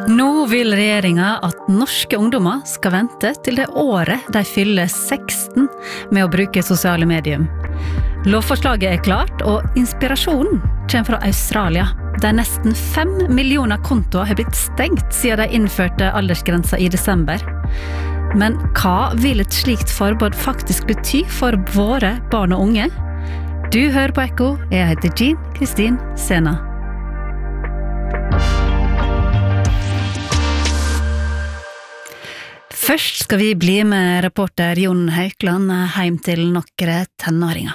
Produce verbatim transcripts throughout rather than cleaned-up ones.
Nå vil regjeringen at norske ungdommer skal vente til det året de fyller seksten med å bruke sosiale medier. Lovforslaget er klart, og inspirasjonen kommer fra Australia, der nesten fem millioner kontoer har blitt stengt siden de innførte aldersgrensa i desember. Men hva vil et slikt forbud faktisk bety for våre barn og unge? Du hører på Ekko, jeg heter Jean Kristin Sena. Først skal vi bli med reporter Jon Haukland hjem til nokre tenåringer.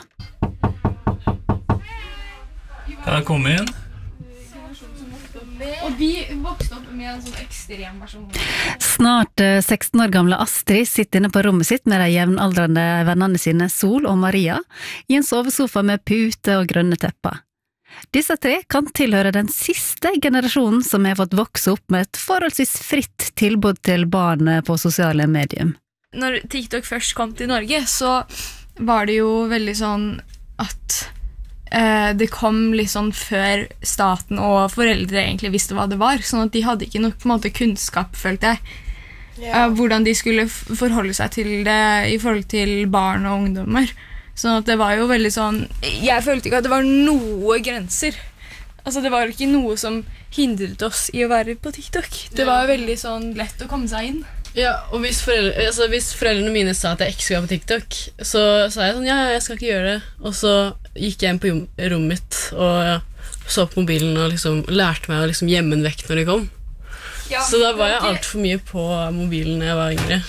Kan jeg komme inn? Og vi vokste opp med en sånn ekstrem versjon. Snart seksten år gamle Astrid sitter inne på rommet sitt med de jevnaldrende vennene sine Sol og Maria i en sovesofa med pute og grønne tepper. Disse tre kan tilhøre den siste generasjonen som har fått vokse opp med et forholdsvis fritt tilbud til barn på sosiale medier. Når TikTok først kom til Norge, så var det jo veldig sånn at eh, det kom litt sånn før staten og foreldre egentlig visste hva det var, sånn at de hadde ikke nok på en måte kunnskap, følte jeg, yeah. eh, hvordan de skulle forholde seg til det i forhold til barn og ungdommer. Sånn at det var jo veldig sånn, jeg følte ikke at det var noe grenser. Altså det var ikke noe som hindret oss i å være på TikTok. Det var veldig sånn lett å komme seg inn. Ja, og hvis, foreldre, altså hvis foreldrene mine sa at jeg ikke skulle være på TikTok, så sa jeg sånn, ja, jeg skal ikke gjøre det. Og så gikk jeg inn på rommet mitt og ja, så på mobilen og liksom lærte meg å liksom gjemme den vekk når de kom. Ja, så da var jeg alt for mye på mobilen når jeg var yngre.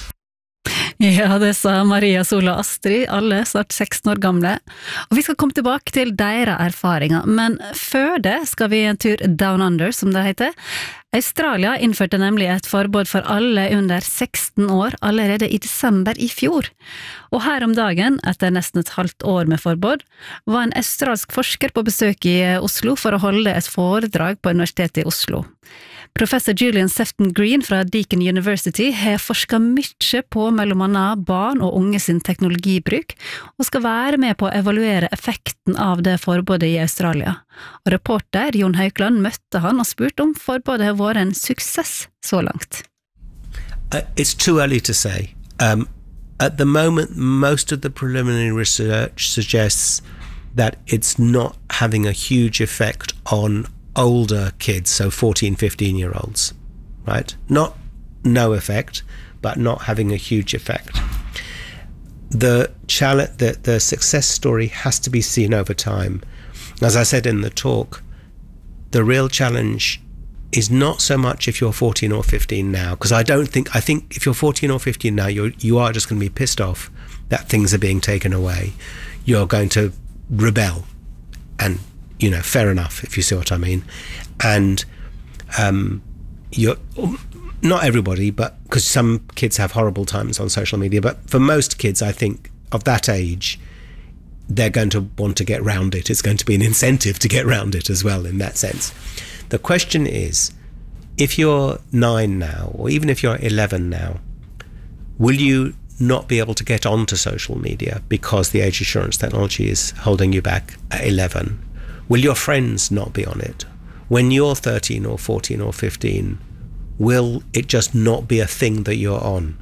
Ja, det sa Maria, Sol og Astrid, alle snart seksten år gamle. Og vi skal komme tilbake til deres erfaringer, men før det skal vi en tur down under, som det heter. Australia innførte nemlig et forbud for alle under seksten år allerede i desember i fjor. Og her om dagen, etter nesten et halvt år med forbud, var en australsk forsker på besøk i Oslo for å holde et foredrag på Universitetet i Oslo. Professor Julian Sefton Green fra Deakin University har forsket mye på mellom annet barn og unge sin teknologibruk, og skal være med på å evaluere effekten av det forbudet i Australia. Og reporter Jon Haukland møtte han og spurte om forbudet har vært en suksess så langt. Uh, it's too early to say. Um, at the moment, most of the preliminary research suggests that it's not having a huge effect on older kids, so fourteen, fifteen year olds, right? Not no effect, but not having a huge effect. The challenge, the, the success story has to be seen over time. As I said in the talk, the real challenge is not so much if you're fourteen or fifteen now, because I don't think, I think if you're fourteen or fifteen now, you're, you are just going to be pissed off that things are being taken away. You're going to rebel, and you know, fair enough, if you see what I mean. And um, you're, not everybody, but because some kids have horrible times on social media, but for most kids, I think, of that age, they're going to want to get round it. It's going to be an incentive to get round it as well, in that sense. The question is, if you're nine now, or even if you're eleven now, will you not be able to get onto social media because the age assurance technology is holding you back at eleven? Will your friends not be on it? When you're thirteen or fourteen or fifteen, will it just not be a thing that you're on?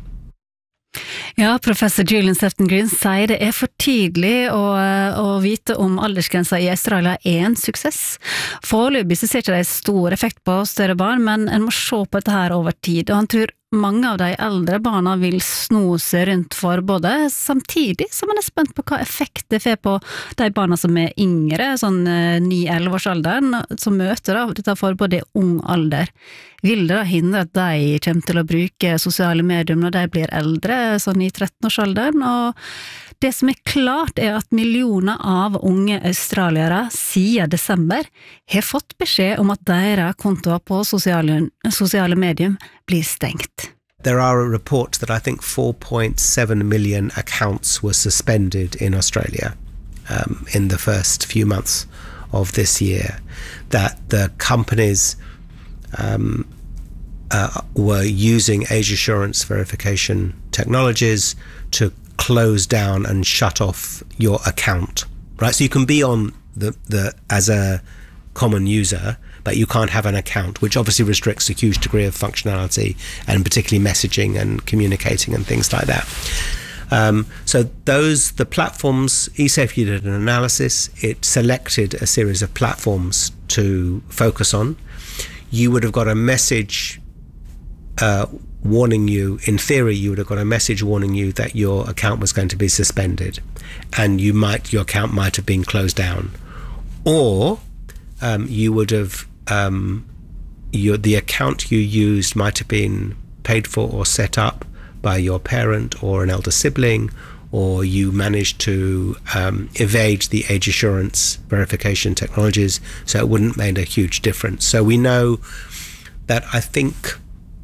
Ja, professor Julian Sefton Green sier det er for tidlig å, å vite om aldersgrensa i Australia er en suksess. Foreløpig så ser ikke det stor effekt på større barn, men en må se på dette her over tid, og han tror mange av de eldre barna vil sno seg rundt forbudet, samtidig som man er spent på hva effekt det får på de barna som er yngre, sånn ni-elleve års alderen, som møter da, dette forbudet i ung alder. Vil det da hindre at de kommer til å bruke sosiale medier når de blir eldre, sånn i tretten års alderen? Og det som er klart er at millioner av unge australiere siden desember har fått beskjed om at deres kontoer på sosiale, sosiale medier blir stengt. There are reports that I think four point seven million accounts were suspended in Australia um, in the first few months of this year, that the companies um, uh, were using age assurance verification technologies to close down and shut off your account, right? So you can be on the, the as a common user, but you can't have an account, which obviously restricts a huge degree of functionality and particularly messaging and communicating and things like that. Um, so those, the platforms, eSafety did an analysis. It selected a series of platforms to focus on. You would have got a message uh, warning you, in theory, you would have got a message warning you that your account was going to be suspended, and you might, your account might have been closed down, or um, you would have, um, your, the account you used might have been paid for or set up by your parent or an elder sibling, or you managed to um, evade the age assurance verification technologies, so it wouldn't make a huge difference. So we know that, I think,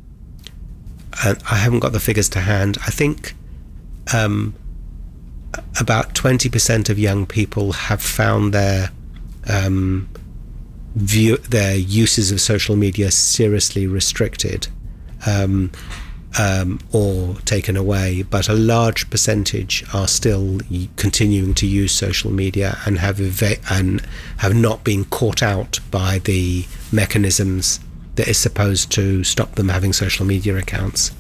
and I haven't got the figures to hand, I think um, about twenty percent of young people have found their um, view, their uses of social media seriously restricted. Um, Um, or taken away, but a large percentage are still continuing to use social media and have eva- and have not been caught out by the mechanisms that is supposed to stop them having social media accounts.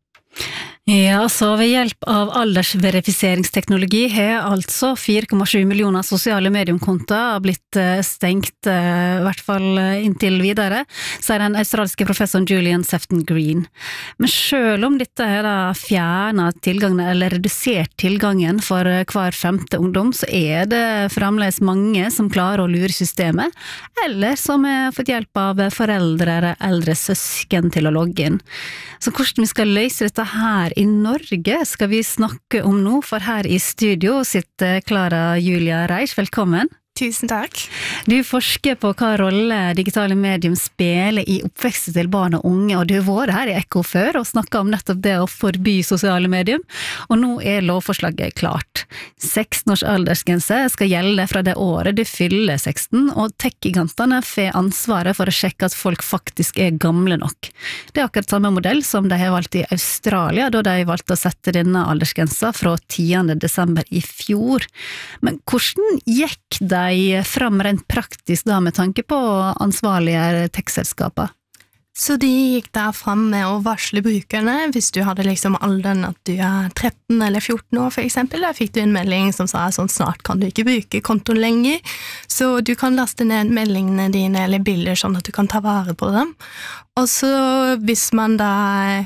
Ja, så ved hjelp av aldersverifiseringsteknologi har altså fire komma sju millioner sosiale mediumkonter blitt stengt, i hvert fall inntil videre, sier den australske professoren Julian Sefton Green. Men selv om dette har da fjernet tilgangen, eller redusert tilgangen for hver femte ungdom, så er det fremdeles mange som klarer å lure systemet, eller som har fått hjelp av foreldre eller eldre søsken til å logge inn. Så hvordan vi skal løse dette her i Norge skal vi snakke om nå, for her i studio sitter Clara Julia Reich. Velkommen. Tusen takk. Du forsker på hva rolle digitale medium spiller i oppveksten til barn og unge, og du har vært her i Ekko før og snakket om nettopp det å forby sosiale medium, og nå er lovforslaget klart. seksten års aldersgrense skal gjelde fra det året du fyller seksten, og tech-gigantene får ansvaret for å sjekke at folk faktisk er gamle nok. Det er akkurat samme modell som de har valgt i Australia, da de valgte å sette denne aldersgrensa fra tiende desember i fjor. Men hvordan gikk det fram rent praktisk da med tanke på ansvarlige tech-selskaper? Så de gikk der fram med å varsle brukerne hvis du hadde liksom alderen at du er tretten eller fjorten år for eksempel. Der fikk du en melding som sa sånn, snart kan du ikke bruke kontoen lenger, så du kan laste ned meldingene dine eller bilder sånn at du kan ta vare på dem. Og så hvis man da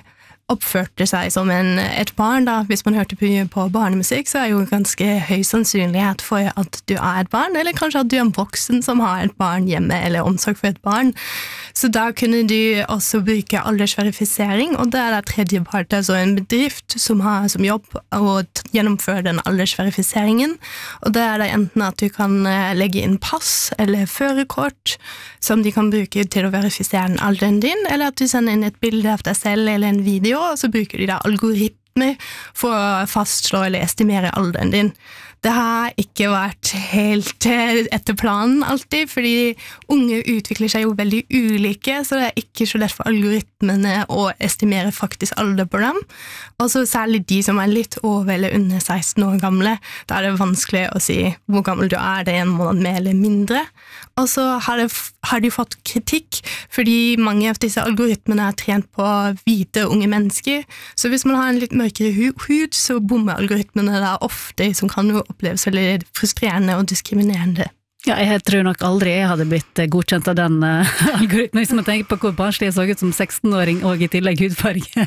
oppførte seg som en, et barn da, hvis man hørte på, på barnemusikk, så er jo ganske høy sannsynlighet for at du er et barn, eller kanskje at du er en voksen som har et barn hjemme, eller omsorg for et barn. Så da kunne du også bruke aldersverifisering, og det er det tredje part, altså en bedrift som har som jobb å gjennomføre den aldersverifiseringen, og det er det enten at du kan legge inn pass eller førerkort, som de kan bruke til å verifisere den alderen din, eller at du sender inn et bilde av deg selv eller en video, og så bruker de da algoritmer for å fastslå eller estimere alderen din. Det har ikke vært helt etter planen alltid, fordi unge utvikler seg jo veldig ulike, så det er ikke så lett for algoritmene å estimere faktisk alder på dem. Og så særlig de som er litt over eller under seksten år gamle, da er det vanskelig å si hvor gammel du er, det er en måned mer eller mindre. Og så har, det, har de fått kritikk, fordi mange av disse algoritmene er trent på hvite unge mennesker, så hvis man har en litt mørkere hud, så bommer algoritmene da ofte, som kan jo oppleves veldig frustrerende og diskriminerende. Ja, jeg tror nok aldri jeg hadde blitt godkjent av den uh, algoritmen, hvis man tenker på hvor barnslig jeg så ut som seksten-åring og i tillegg hudfarge.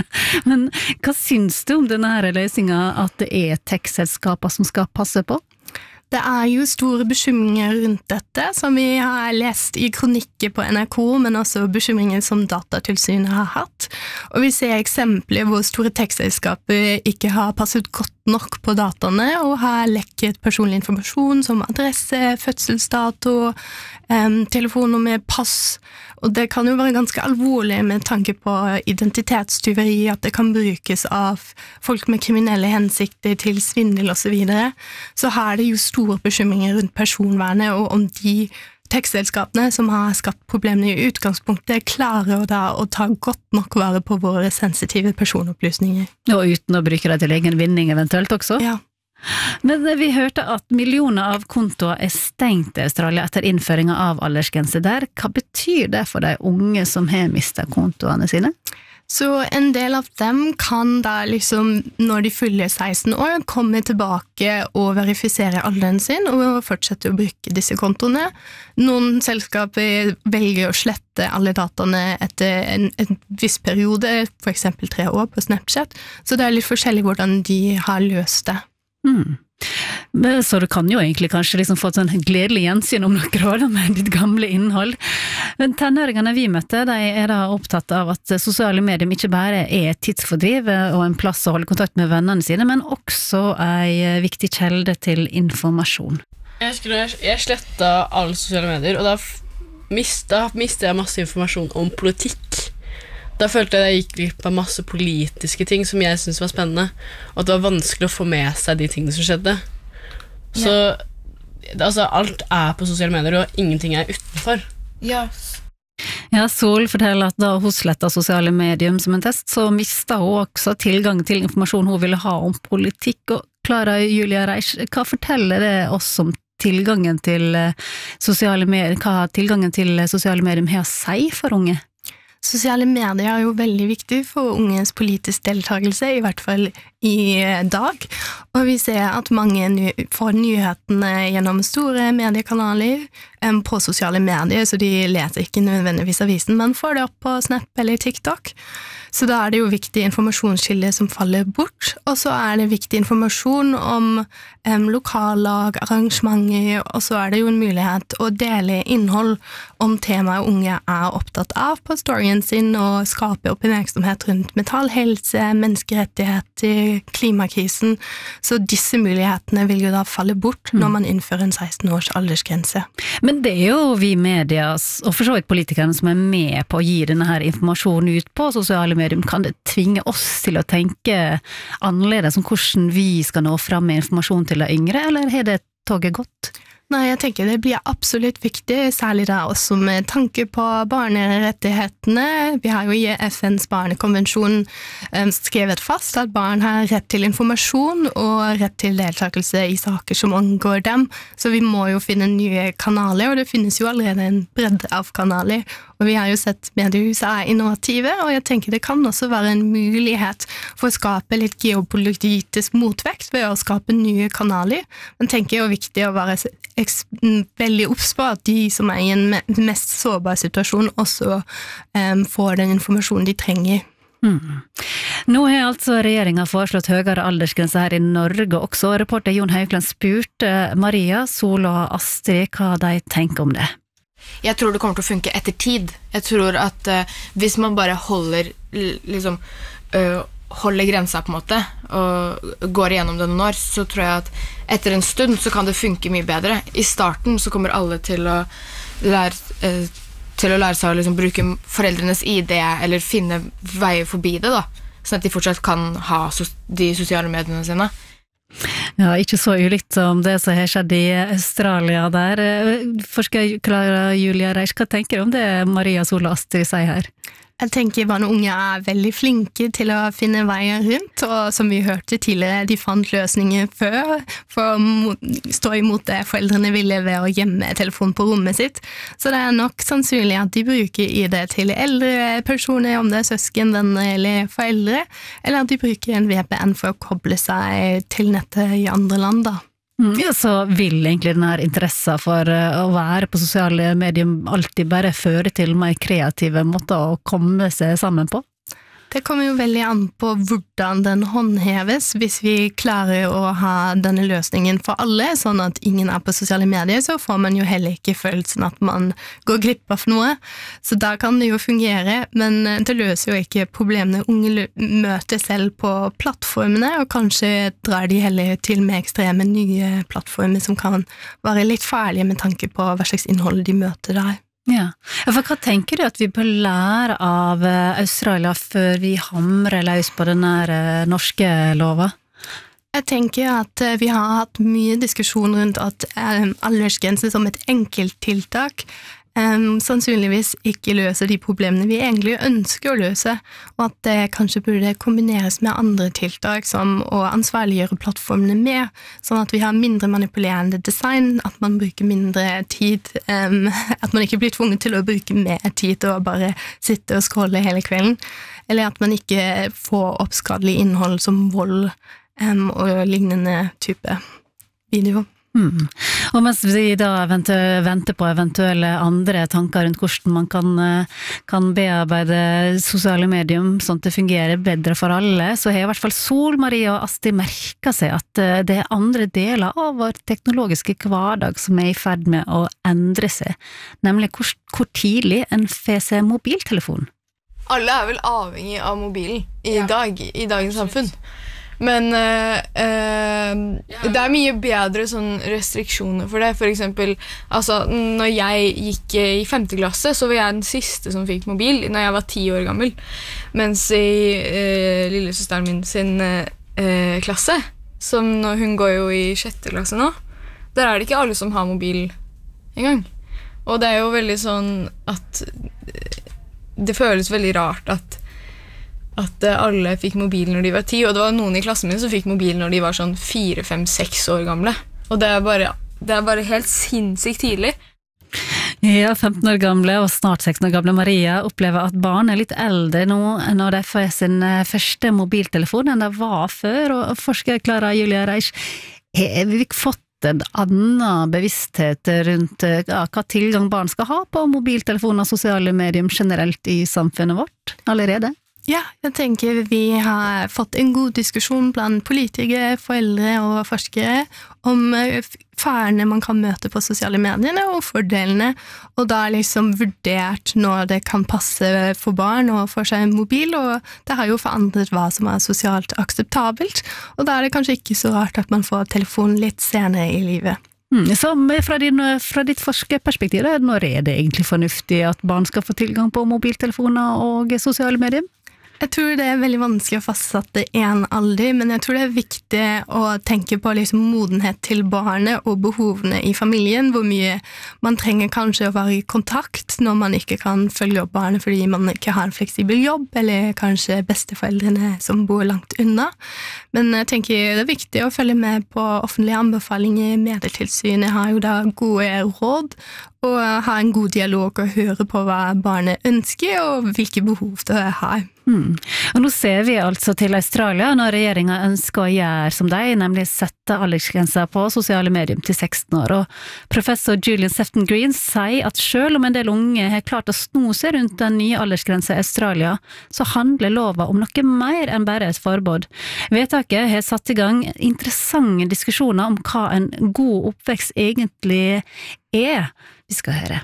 Men hva syns du om denne her løsningen at det er tech-selskaper som skal passe på? Det er jo store bekymringer rundt dette, som vi har lest i kronikker på N R K, men også bekymringer som Datatilsynet har hatt. Og vi ser eksempler hvor store tech-selskaper ikke har passet godt nok på dataene, og har lekket personlig informasjon som adresse, fødselsdato, um, telefonnummer, pass. Og det kan jo være ganske alvorlig med tanke på identitetstyveri, at det kan brukes av folk med kriminelle hensikter til svindel og så videre. Så har det jo store bekymringer rundt personvernet, og om de tech-selskapene som har skapt problemene i utgangspunktet klarer da å ta godt nok vare på våre sensitive personopplysninger. Og uten å bruke det til egen vinning eventuelt også? Ja. Men vi hørte at millioner av kontoer er stengt i Australia etter innføringen av aldersgrense der. Hva betyr det for de unge som har mistet kontoene sine? Så en del av dem kan da liksom, når de fyller seksten år, komme tilbake og verifisere alderen sin og fortsette å bruke disse kontoene. Noen selskaper velger å slette alle dataene etter en, en viss periode, for eksempel tre år på Snapchat, så det er litt forskjellig hvordan de har løst det. Mm. Så du kan jo egentlig kanskje liksom få et sånn gledelig gjensyn om noen år med ditt gamle innhold. Men tenåringene vi møtte, de er da opptatt av at sosiale medier ikke bare er tidsfordriv og en plass å holde kontakt med vennene sine, men også en viktig kjelde til informasjon. Jeg husker jeg, jeg sletta alle sosiale medier, og da mistet, mistet jeg masse informasjon om politikk. Da følte jeg at jeg gikk glipp av masse politiske ting som jeg syntes var spennende, og at det var vanskelig å få med seg de tingene som skjedde. Så altså, alt er på sosiale medier, og ingenting er utenfor. Ja. Ja, Sol forteller at da hun slettet sosiale medier som en test, så mistet hun også tilgang til informasjon hun ville ha om politikk. Og Klara Julia Reisch, hva forteller det oss om tilgangen til sosiale medier, hva tilgangen til sosiale medier har å si for unge? Sosiale medier er jo veldig viktig for unges politisk deltakelse, i hvert fall i dag. Og vi ser at mange ny- får nyhetene gjennom store mediekanaler um, på sosiale medier, så de leser ikke nødvendigvis avisen, men får det opp på Snap eller TikTok. Så da er det jo viktig informasjonskilde som faller bort, og så er det viktig informasjon om um, lokallag, arrangementer, og så er det jo en mulighet å dele innhold om temaet unge er opptatt av på storyen sin, og skape oppmerksomhet rundt mental helse, menneskerettigheter, klimakrisen. Så disse mulighetene vil jo da falle bort når man innfører en seksten års aldersgrense. Men det er jo vi medias, og for så vidt politikerne, som er med på å gi denne her informasjonen ut på sosiale medier. Kan det tvinge oss til å tenke annerledes om hvordan vi skal nå fram med informasjon til de yngre, eller har det toget gått? Nei, jeg tenker det blir absolutt viktig, særlig da også med tanke på barnerettighetene. Vi har jo i F N's barnekonvensjon skrevet fast at barn har rett til informasjon og rett til deltakelse i saker som angår dem, så vi må jo finne nye kanaler, og det finnes jo allerede en bredde av kanaler. Og vi har jo sett mediehuset er innovative, og jeg tenker det kan også være en mulighet for å skape litt geopolitisk motvekt ved å skape nye kanaler. Men tenker jeg jo viktig å være veldig obs på at de som er i en mest sårbar situasjon også um, får den informasjonen de trenger. Mm. Nå har altså regjeringen foreslått høyere aldersgrense her i Norge også. Reporter Jon Haugland spurte Maria, Sol og Astrid hva de tenker om det. Jeg tror det kommer til å funke etter tid. Jeg tror at uh, hvis man bare holder liksom, uh, holder grensa på en måte og går igjennom det noen år, så tror jeg at etter en stund så kan det funke mye bedre. I starten så kommer alle til å lære, uh, til å lære seg å liksom, bruke foreldrenes I D eller finne veier forbi det da, sånn at de fortsatt kan ha sos- de sosiale mediene sine. Ja, ikke så ulikt som det som har skjedd i Australia der. Forsker Klara Julia Reisch, hva tenker du om det Maria, Sol og Astrid sier her? Jeg tenker barn og unge er veldig flinke til å finne veier rundt, og som vi hørte tidligere, de fant løsninger før for å stå imot det foreldrene ville ved å gjemme telefonen på rommet sitt. Så det er nok sannsynlig at de bruker I D til eldre personer, om det er søsken, venner eller foreldre, eller at de bruker en V P N for å koble seg til nettet i andre land da. Ja, så vil egentlig denne interessen for å være på sosiale medier alltid bare føre til mer kreative måter å komme seg sammen på? Det kommer jo veldig an på hvordan den håndheves. Hvis vi klarer å ha denne løsningen for alle, sånn at ingen er på sosiale medier, så får man jo heller ikke følelsen at man går glipp av noe. Så da kan det jo fungere, men det løser jo ikke problemene unge møter selv på plattformene, og kanskje drar de heller til med ekstreme nye plattformer som kan være litt farlige med tanke på hva slags innhold de møter der. Ja, for hva tenker du at vi bør lære av Australia før vi hamrer løs på denne norske lova? Jeg tenker at vi har hatt mye diskusjon rundt at aldersgrense som et enkelt tiltak um, sannsynligvis ikke løser de problemene vi egentlig ønsker å løse, og at det kanskje burde kombineres med andre tiltak som å ansvarliggjøre plattformene mer, sånn at vi har mindre manipulerende design, at man bruker mindre tid, um, at man ikke blir tvunget til å bruke mer tid til å bare sitte og scrolle hele kvelden, eller at man ikke får opp skadelig innhold som vold um, og lignende type video. Mm. Og mens vi da venter på eventuelle andre tanker rundt hvordan man kan, kan bearbeide sosiale medium sånn at det fungerer bedre for alle, så har i hvert fall Sol, Maria og Asti merket seg at det er andre deler av vår teknologiske hverdag som er i ferd med å endre seg, nemlig hvor, hvor tidlig en får seg mobiltelefon. Alle er vel avhengig av mobilen i ja. dag, i dagens samfunn. Men uh, uh, det er mye bedre sånn restriksjoner for det. For eksempel, altså, når jeg gikk i femte klasse, så var jeg den siste som fikk mobil, når jeg var ti år gammel. Mens i uh, lillesøsteren min sin uh, klasse, som når hun går jo i sjette klasse nå, der er det ikke alle som har mobil engang. Og det er jo veldig sånn at det føles veldig rart at at alle fikk mobil når de var ti, og det var noen i klassen min som fikk mobil når de var sånn fire, fem, seks år gamle. Og det er bare, det er bare helt sinnssykt tidlig. Ja, femten år gamle og snart seksten år gamle Maria opplever at barn er litt eldre nå når de får sin første mobiltelefon enn det var før, og forsker Klara Julia Reich, har vi fått en annen bevissthet rundt ja, hva tilgang barn skal ha på mobiltelefoner og sosiale medier generelt i samfunnet vårt allerede? Ja, jeg tenker vi har fått en god diskusjon blant politikere, foreldre og forskere om farene man kan møte på sosiale mediene og fordelene, og da liksom vurdert når det kan passe for barn og for seg en mobil, og det har jo forandret hva som er sosialt akseptabelt, og da er det kanskje ikke så rart at man får telefon litt senere i livet. Mm, så fra, din, fra ditt forskerperspektiv, når er det egentlig fornuftig at barn skal få tilgang på mobiltelefoner og sosiale medier? Jeg tror det er veldig vanskelig å fastsette en alder, men jeg tror det er viktig å tenke på liksom modenhet til barnet og behovene i familien, hvor mye man trenger kanskje å være i kontakt når man ikke kan følge opp barnet fordi man ikke har en fleksibel jobb, eller kanskje besteforeldrene som bor langt unna. Men jeg tenker det er viktig å følge med på offentlige anbefalinger. Medietilsynet har jo da gode råd, og ha en god dialog og høre på hva barnet ønsker og hvilke behov det har. Mm. Og nå ser vi altså til Australia når regjeringen ønsker å gjøre som deg, nemlig sette aldersgrenser på sosiale medier til seksten år. Og professor Julian Sefton Green sier at selv om en del unge har klart å sno seg rundt den nye aldersgrensen i Australia, så handler lova om noe mer enn bare et forbud. Vedtaket har satt i gang interessante diskusjoner om hva en god oppvekst egentlig er. Vi skal høre.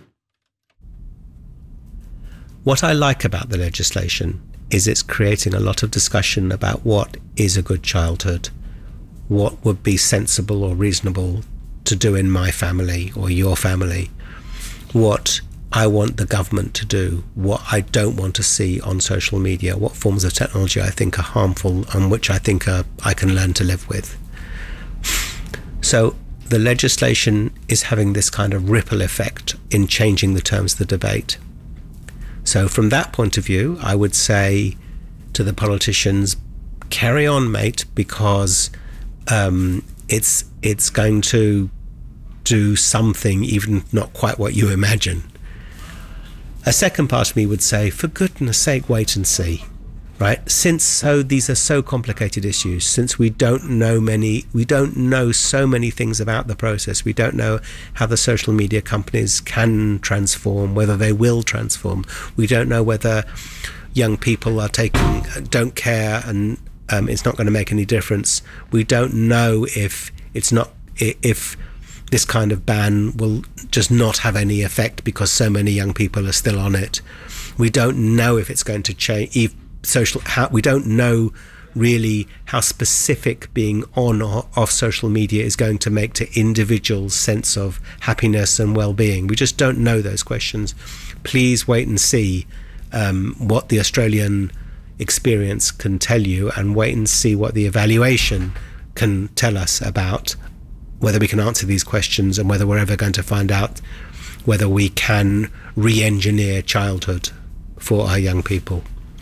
What I like about the legislation is it's creating a lot of discussion about what is a good childhood, what would be sensible or reasonable to do in my family or your family, what I want the government to do, what I don't want to see on social media, what forms of technology I think are harmful and which I think are, I can learn to live with. So the legislation is having this kind of ripple effect in changing the terms of the debate. So from that point of view, I would say to the politicians, carry on, mate, because um, it's it's going to do something, even not quite what you imagine. A second part of me would say, for goodness sake, wait and see. Right? Since so these are so complicated issues, since we don't know many, we don't know so many things about the process, we don't know how the social media companies can transform, whether they will transform, we don't know whether young people are taking, don't care and um, it's not going to make any difference. We don't know if it's not, if this kind of ban will just not have any effect because so many young people are still on it. We don't know if it's going to change, if social how we don't know really how specific being on or off social media is going to make to individuals' sense of happiness and well-being. We just don't know those questions. Please wait and see um, what the Australian experience can tell you, and wait and see what the evaluation can tell us about whether we can answer these questions and whether we're ever going to find out whether we can re-engineer childhood for our young people.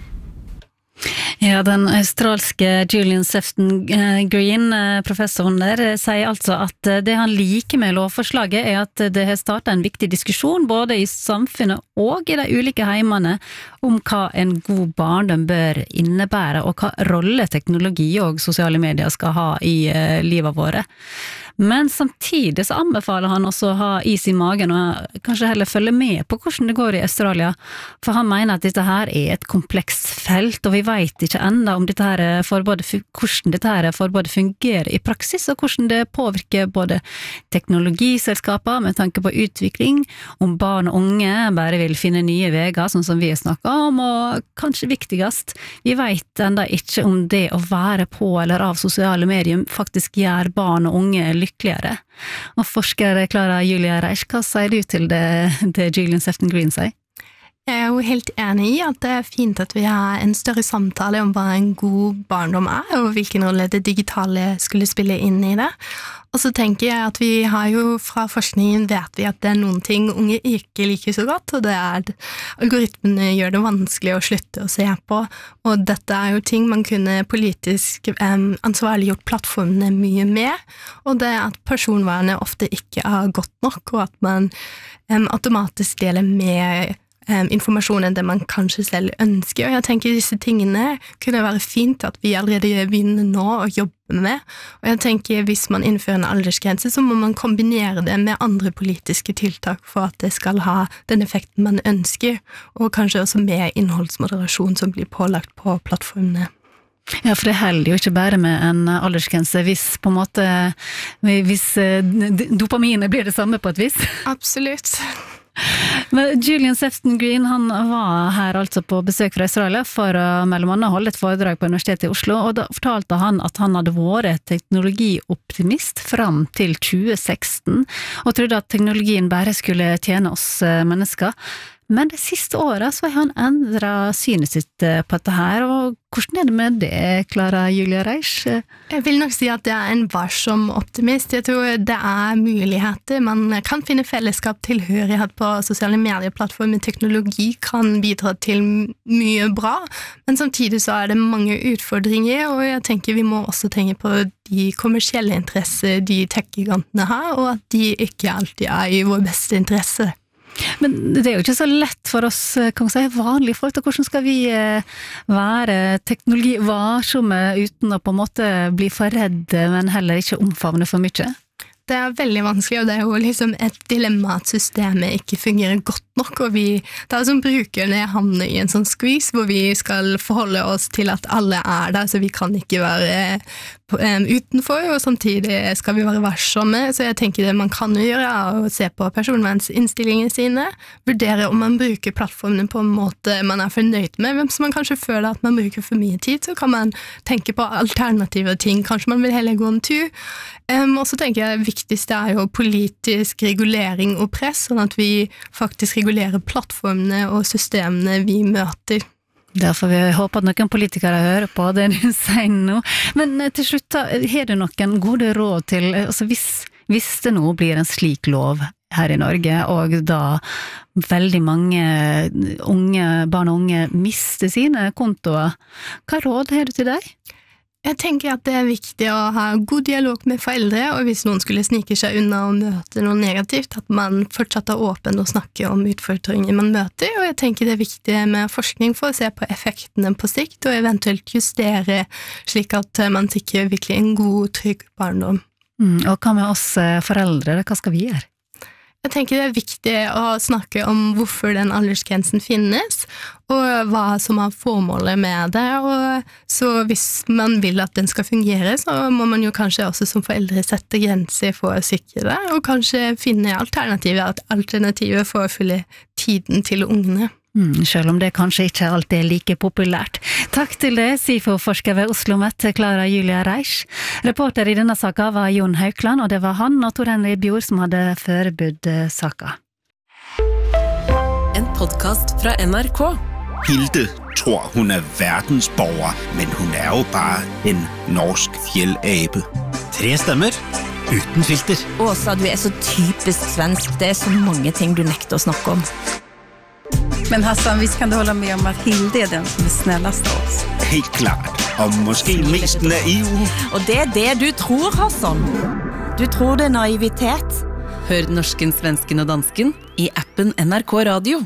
Ja, den australske Julian Sefton Green, professoren der, sier altså at det han liker med lovforslaget er at det har startet en viktig diskusjon både i samfunnet og i de ulike heimene om hva en god barndom bør innebære og hva rolle teknologi og sosiale medier skal ha i livet våre. Men samtidig så anbefaler han også å ha is i magen og kanskje heller følge med på hvordan det går i Australia, for han mener at dette her er et komplekst felt, og vi vet ikke enda om dette her forbudet, hvordan dette her forbudet fungerer i praksis, og hvordan det påvirker både teknologiselskaper med tanke på utvikling, om barn og unge bare vil finne nye veger, sånn som vi har snakket om, og kanskje viktigast, vi vet enda ikke om det å være på eller av sosiale medier faktisk gjør barn og unge lykkeligere. Og forsker Clara Julia Reisch, hva sier du til det, det Julian Sefton Green sier? Jeg er jo helt enig i at det er fint at vi har en større samtale om hva en god barndom er, og hvilken rolle det digitale skulle spille inn i det. Og så tenker jeg at vi har jo fra forskningen vet vi at det er noen ting unge ikke liker så godt, og det er at algoritmene gjør det vanskelig å slutte å se på, og dette er jo ting man kunne politisk um, ansvarliggjort plattformene mye med, og det er at personvernet ofte ikke er godt nok, og at man um, automatisk deler med Um, informasjon enn det man kanskje selv ønsker, og jeg tenker disse tingene kunne være fint at vi allerede begynner nå å jobbe med, og jeg tenker hvis man innfører en aldersgrense så må man kombinere det med andre politiske tiltak for at det skal ha den effekten man ønsker, og kanskje også med innholdsmoderasjon som blir pålagt på plattformene. Ja, for det holder jo ikke bare med en aldersgrense hvis på en måte hvis dopaminet blir det samme på et vis. Absolutt. Men Julian Sefton Green, han var her altså på besøk fra Australia for å mellom annet holde et foredrag på Universitetet i Oslo, og da fortalte han at han hadde vært teknologioptimist fram til tjue seksten, og trodde at teknologien bare skulle tjene oss mennesker. Men det siste året så har han endret synet sitt på dette her, og hvordan er det med det, Clara Julia Reisch? Jeg vil nok si at det er en varsom optimist. Jeg tror det er muligheter. Man kan finne fellesskap, tilhørighet på sosiale medieplattformer. Teknologi kan bidra til mye bra, men samtidig så er det mange utfordringer, og jeg tenker vi må også tenke på de kommersielle interesser de tech-gigantene har, og at de ikke alltid er i vår beste interesse. Men det er jo ikke så lett for oss, kan man si, vanlige folk, og hvordan skal vi være teknologivarsomme uten å på en måte bli for redde, men heller ikke omfavne for mye? Det er veldig vanskelig, og det er jo liksom et dilemma at systemet ikke fungerer godt nok, og vi, det er som brukerne havner i en sånn squeeze, hvor vi skal forholde oss til at alle er der, så vi kan ikke være um, utenfor, og samtidig skal vi være varsomme, så jeg tenker det man kan gjøre er å se på personverninstillingene sine, vurdere om man bruker plattformene på en måte man er fornøyd med, hvis man kanskje føler at man bruker for mye tid, så kan man tenke på alternative ting, kanskje man vil heller gå en tur, um, og så tenker jeg det viktigste er jo politisk regulering og press, sånn at vi faktisk regulerer plattformene og systemene vi møter. Derfor vil jeg håpe at noen politikere hører på det du sier nå. Men til slutt, har du noen gode råd til, altså hvis, hvis det nå blir en slik lov her i Norge, og da veldig mange unge, barn og unge mister sine kontoer, hva råd har du til deg? Jeg tenker at det er viktig å ha god dialog med foreldre, og hvis noen skulle snike seg unna og møte noe negativt, at man fortsatt er åpen og snakker om utfordringer man møter, og jeg tenker det er viktig med forskning for å se på effektene på sikt, og eventuelt justere slik at man sikrer virkelig en god, trygg barndom. Mm, og hva med oss foreldre, hva skal vi gjøre? Jeg tenker det er viktig å snakke om hvorfor den aldersgrensen finnes, og hva som er formålet med det, og så hvis man vil at den skal fungere, så må man jo kanskje også som foreldre sette grenser for å sikre det, og kanskje finne alternativer, alternativer for å fylle tiden til ungene. Mm, selv om det kanskje ikke alltid er like populært. Takk til det, SIFO-forsker ved OsloMet, Clara Julia Reisch. Reporter i denne saka var Jon Haukland, og det var han og Tor Henry Bjord som hadde forberedt saka. En podcast fra N R K. Hilde tror hun er verdensborger, men hun er jo bare en norsk fjellabe. Tre stemmer, uten filter. Åsa, du er så typisk svensk. Det er så mange ting du nekter å snakke om. Men Hassan, visst kan du hålla med om att Hilde är den som är snällast av oss? Helt klart. Og måske mest naiv. Og det er det du tror, Hassan. Du tror det er naivitet. Hør norsken, svensken og dansken i appen N R K Radio.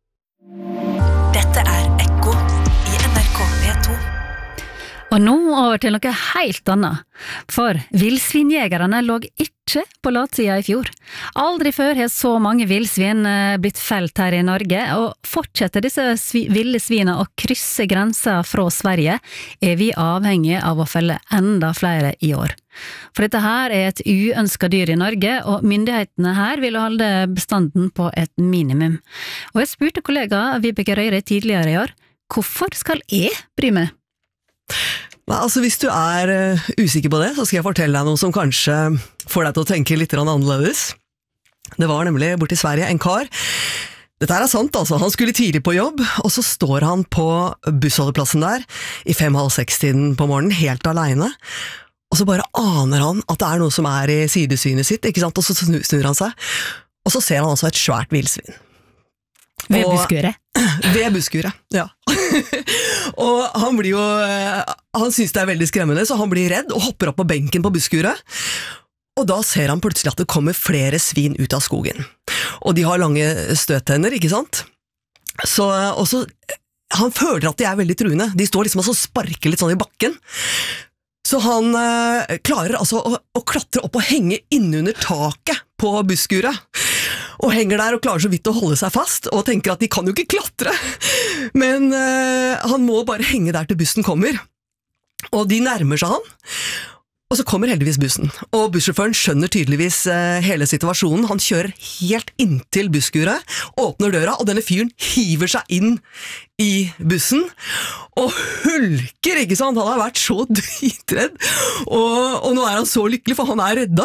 Dette er Ekko i N R K P to. Og nå over til noe helt annet, for vilsvinjegerne lå ikke på latsida i fjor. Aldri før har så mange vilsvin blitt felt her i Norge, og fortsetter disse svi- ville svina å krysse grenser fra Sverige, er vi avhengige av å felle enda flere i år. For dette her er et uønsket dyr i Norge, og myndighetene her vil holde bestanden på et minimum. Og jeg spurte kollega Vibeke Røyre tidligere i år, hvorfor skal jeg bry meg? Nei, altså hvis du er uh, usikker på det, så skal jeg fortelle deg noe som kanskje får deg til å tenke litt annerledes. Det var nemlig borte i Sverige en kar. Dette er sant altså, han skulle tidlig på jobb, og så står han på bussholdeplassen der i fem-halv seks-tiden på morgenen, helt alene. Og så bare aner han at det er noe som er i sidesynet sitt, ikke sant? Og så snur han seg, og så ser han altså et svært vilsvin. Ved busskuret? Ved busskuret, ja. Og han blir jo, han synes det er veldig skremmende, så han blir redd og hopper opp på benken på busskuret. Og da ser han plutselig at det kommer flere svin ut av skogen. Og de har lange støttenner, ikke sant? Så, og så, han føler at de er veldig truende. De står liksom og sparker litt sånn i bakken. Så han eh, klarer altså å, å klatre opp og henge innunder taket på busskuret. Og henger der og klarer så vidt å holde seg fast, og tenker at de kan jo ikke klatre. Men eh, han må bare henge der til bussen kommer. Og de nærmer seg han. Og så kommer heldigvis bussen, og bussjåføren skjønner tydeligvis eh, hele situasjonen. Han kjører helt inntil busskuret, åpner døra, og denne fyren hiver seg inn i bussen, og hulker, ikke sant? Han har vært så dritredd, og, og nå er han så lykkelig, for han er redda.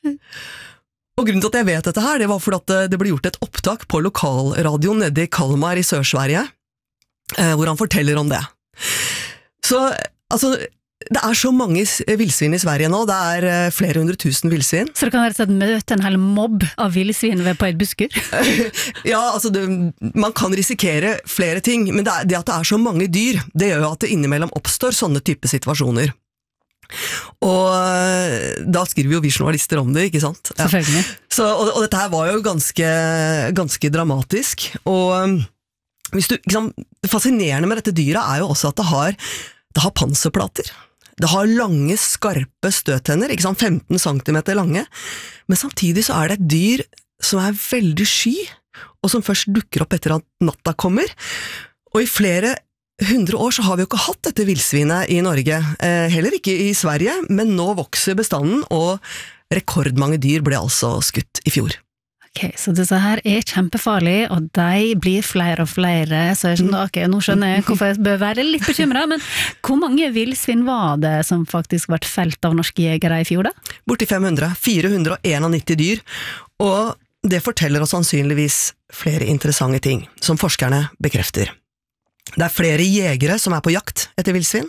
Og grunnen til at jeg vet dette her, det var fordi at det ble gjort et opptak på lokalradioen nede i Kalmar i Sør-Sverige, eh, hvor han forteller om det. Så, altså... Det er så mange vildsvin i Sverige nå, det er flere hundre tusen vildsvin. Så du kan rett og slett møte en hel mobb av vildsvin på et busker? Ja, altså det, man kan risikere flere ting, men det, er, det at det er så mange dyr, det gjør jo at det innimellom oppstår sånne type situasjoner. Og da skriver jo vi journalister om det, ikke sant? Ja. Selvfølgelig. Så, og, og dette her var jo ganske, ganske dramatisk, og hvis du, liksom, det fascinerende med dette dyret er jo også at det har, det har panserplater. Det har lange, skarpe støttenner, ikke sant, femten centimeter lange, men samtidig så er det et dyr som er veldig sky, og som først dukker opp etter at natta kommer. Og i flere hundre år så har vi jo ikke hatt dette vildsvinet i Norge, eh, heller ikke i Sverige, men nå vokser bestanden, og rekordmange dyr ble altså skutt i fjor. Ok, så disse her er kjempefarlige, og de blir flere og flere, så jeg skjønner, ok, nå skjønner jeg hvorfor jeg bør være litt bekymret, men hvor mange vildsvin var det som faktisk ble felt av norske jegere i fjor da? Borti fem hundre, fire hundre og nittien dyr, og det forteller oss sannsynligvis flere interessante ting, som forskerne bekrefter. Det er flere jegere som er på jakt etter vildsvin,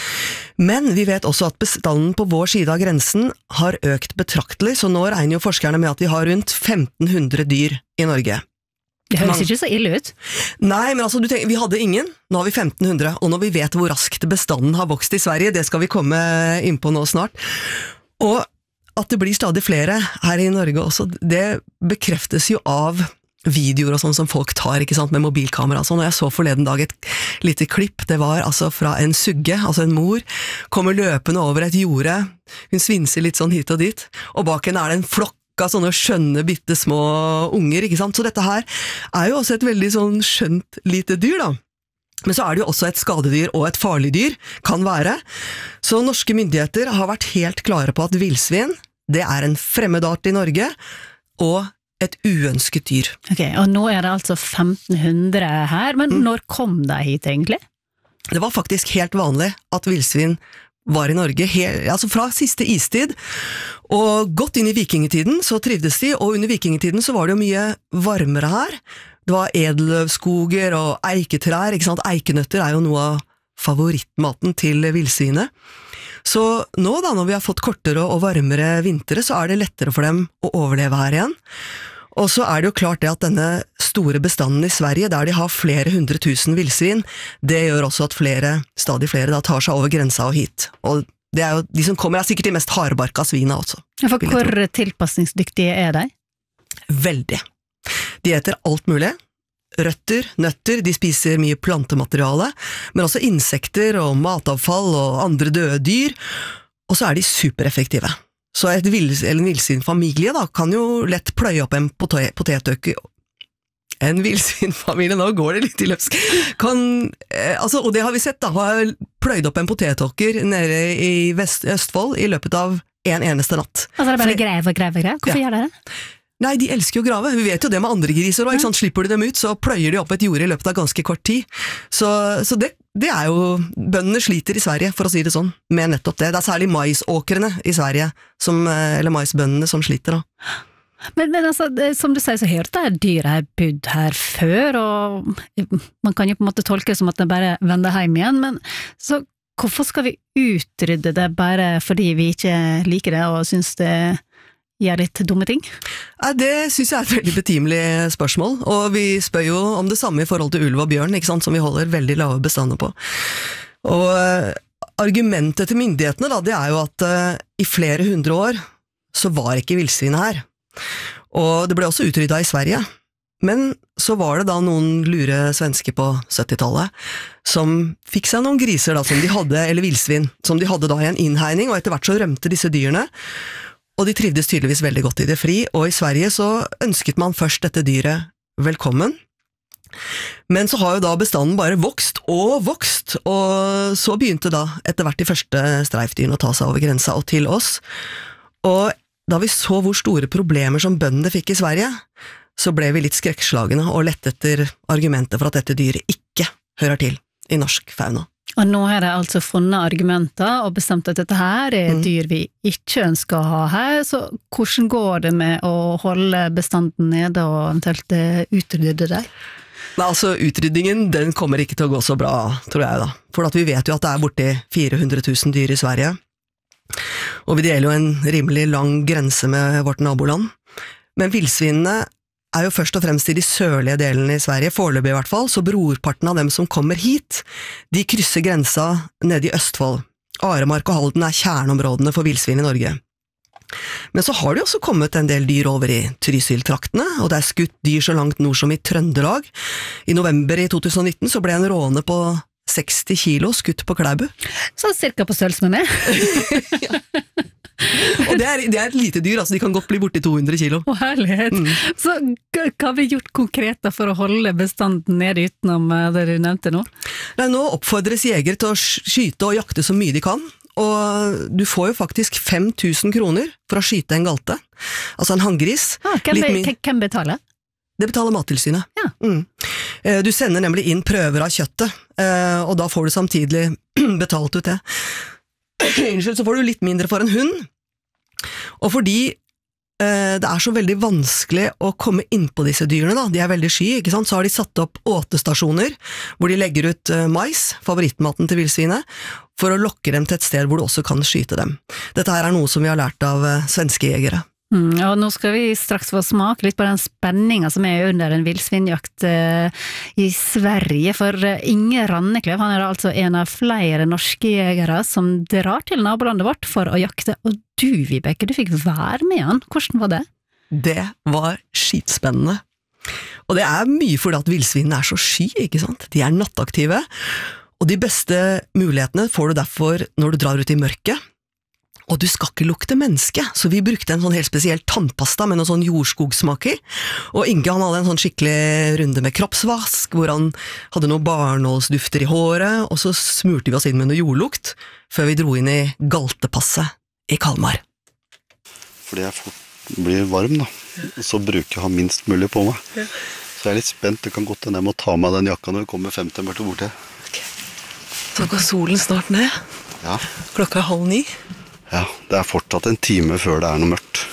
men vi vet også at bestanden på vår side av grensen har økt betraktelig, så nå regner jo forskerne med at vi har rundt femten hundre dyr i Norge. Det høres ikke så ille ut. Nei, men altså, du tenker, vi hadde ingen, nå har vi femten hundre, og når vi vet hvor raskt bestanden har vokst i Sverige, det skal vi komme inn på nå snart, og at det blir stadig flere her i Norge også, det bekreftes jo av videoer og sånn som folk tar, ikke sant, med mobilkamera og sånn, og jeg så forleden dag et lite klipp, det var altså fra en sugge, altså en mor, kommer løpende over et jorde, hun svinser litt sånn hit og dit, og bak henne er det en flokk av sånne skjønne, bitte små unger, ikke sant, så dette her er jo også et veldig sånn skjønt lite dyr da, men så er det jo også et skadedyr og et farlig dyr, kan være, så norske myndigheter har vært helt klare på at vildsvin, det er en fremmed art i Norge, og et uønsket dyr. Ok, og nå er det altså femten hundre her, men mm. når kom de hit egentlig? Det var faktisk helt vanlig at vildsvin var i Norge, helt, altså fra siste istid, og godt inn i vikingetiden så trivdes de, og under vikingetiden så var det jo mye varmere her. Det var edelløvskoger og eiketrær, ikke sant? Eikenøtter er jo noe av favorittmaten til villsvinet. Så nå da, når vi har fått kortere og varmere vintere, så er det lettere for dem å overleve her igjen. Og så er det jo klart det at denne store bestanden i Sverige, der de har flere hundre tusen villsvin, det gjør også at flere, stadig flere da tar seg over grensa og hit. Og det er jo, de som kommer er sikkert de mest hardbarka svina også. For hvor tilpasningsdyktige er de? Veldig. De eter alt mulig. Røtter, nøtter, de spiser mye plantemateriale, men også insekter og matavfall og andre døde dyr, og så er de supereffektive. Så et vills, eller en villsvinfamilie da, kan jo lett pløye opp en potetøkke. En villsvinfamilie, nå går det litt i løpsk, kan, eh, altså, og det har vi sett da, har pløyd opp en potetåker nede i Vest, Østfold i løpet av en eneste natt. Altså det er bare grev og grev og grev? Hvorfor ja. gjør dere det? Nei, de elsker jo å grave. Vi vet jo det med andre griser også, ikke sant? Slipper de dem ut, så pløyer de opp et jord i løpet av ganske kort tid. Så, så det, det er jo, bøndene sliter i Sverige, for å si det sånn, med nettopp det. Det er særlig maisåkrene i Sverige, som, eller maisbøndene som sliter da. Men, men altså, som du sier, så har dette dyr her bodd her før, og man kan jo på en måte tolke det som at det bare vender hjem igjen, men så hvorfor skal vi utrydde det bare fordi vi ikke liker det og synes det gjør litt dumme ting? Det synes jeg er et veldig betimelig spørsmål, og vi spør jo om det samme i forhold til ulv og bjørn, ikke sant, som vi holder veldig lave bestander på. Og argumentet til myndighetene da, det er jo at uh, i flere hundre år så var ikke villsvinet her. Og det ble også utryddet i Sverige. Men så var det da noen lure svensker på syttitallet som fikk seg noen griser da, som de hadde, eller villsvin, som de hadde da i en innhegning, og etter hvert så rømte disse dyrene, og de trivdes tydeligvis veldig godt i det fri, og i Sverige så ønsket man først dette dyret velkommen. Men så har jo da bestanden bare vokst og vokst, og så begynte da etter hvert de første streifdyrene å ta seg over grensa og til oss. Og da vi så hvor store problemer som bøndene fikk i Sverige, så ble vi litt skrekkslagende og lett etter argumenter for at dette dyret ikke hører til i norsk fauna. Og nå har de altså funnet argumenter og bestemt at dette her er Mm. dyr vi ikke ønsker å ha her, så hvordan går det med å holde bestanden nede og eventuelt eh, utrydde deg? Nei, altså utryddingen, den kommer ikke til å gå så bra, tror jeg da. For at vi vet jo at det er borti fire hundre tusen dyr i Sverige, og vi deler jo en rimelig lang grense med vårt naboland. Men villsvinene er jo først og fremst i de sørlige delene i Sverige, foreløpig i hvert fall, så brorparten av dem som kommer hit, de krysser grensa nede i Østfold. Aremark og Halden er kjerneområdene for villsvin i Norge. Men så har det også kommet en del dyr over i Trysil-traktene, og det er skutt dyr så langt nord som i Trøndelag. I november i to tusen nitten så ble en råne på seksti kilo skutt på Klæbu. Så cirka på størrelse med meg. Og det er, det er et lite dyr, altså de kan godt bli borti to hundre kilo. Å, herlighet. Mm. Så hva har vi gjort konkret da for å holde bestanden nede utenom det du nevnte nå? Nei, nå oppfordres jegere til å skyte og jakte så mye de kan, og du får jo faktisk fem tusen kroner for å skyte en galte, altså en hanngris. Ah, hvem, be, hvem betaler? Det betaler Mattilsynet. Ja. Mm. Du sender nemlig inn prøver av kjøttet, og da får du samtidig betalt ut det. Unnskyld, så får du litt mindre for en hund, og fordi eh, det er så veldig vanskelig å komme inn på disse dyrene da, de er veldig sky, ikke sant? Så har de satt opp åtestasjoner, hvor de legger ut eh, mais, favorittmaten til villsvinet, for å lokke dem til et sted hvor du også kan skyte dem. Dette her er noe som vi har lært av eh, svenske jegere. Mm, og nå skal vi straks få smake litt på den spenningen som er under en villsvinjakt eh, i Sverige, for eh, Inge Ranneklev, han er altså en av flere norske jegere som drar til nabolandet vårt for å jakte, og du, Vibeke, du fikk være med han. Hvordan var det? Det var skitspennende. Og det er mye fordi at villsvinene er så sky, ikke sant? De er nattaktive, og de beste mulighetene får du derfor når du drar ut i mørket. Og du skal ikke lukte menneske, så vi brukte en sånn helt spesiell tannpasta med noen sånn jordskogsmak i, og Inge han hadde en sånn skikkelig runde med kroppsvask, hvor han hadde noen barnålsdufter i håret, og så smurte vi oss inn med noe jordlukt, før vi dro inn i galtepasset i Kalmar. Fordi jeg fort blir varm da, så bruker jeg ha minst mulig på meg. Ja. Så jeg er litt spent, det kan godt hende jeg må ta meg den jakka når vi kommer femti meter bort til. Okay. Så går solen snart ned. Ja. Klokka er halv ni. Ja, det er fortsatt en time før det er noe mørkt.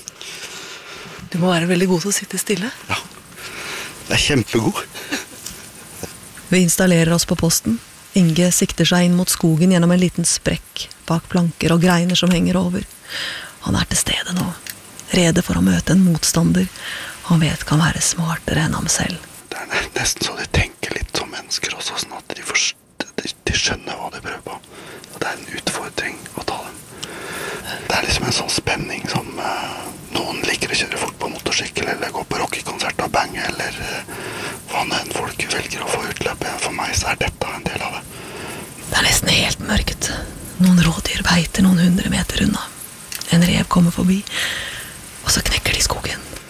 Du må være veldig god til å sitte stille. Ja, jeg er kjempegod. Vi installerer oss på posten. Inge sikter seg inn mot skogen gjennom en liten sprekk bak planker og greiner som henger over. Han er til stede nå, rede for å møte en motstander han vet kan være smartere enn ham selv. Det er nesten så de tenker litt som mennesker også, sånn at de, forst- de, de skjønner hva de prøver på. Og det er en utfordring å ta dem. Det er liksom en sånn spenning som uh, noen liker å kjøre fort på motorsykkel, eller gå på rockekonsert og bange, eller uh, hva enn folk velger å få utløp. For meg så er dette en del av det. Det er nesten helt mørkt. Noen rådyr beiter noen hundre meter unna. En rev kommer forbi, og så knekker de skogen.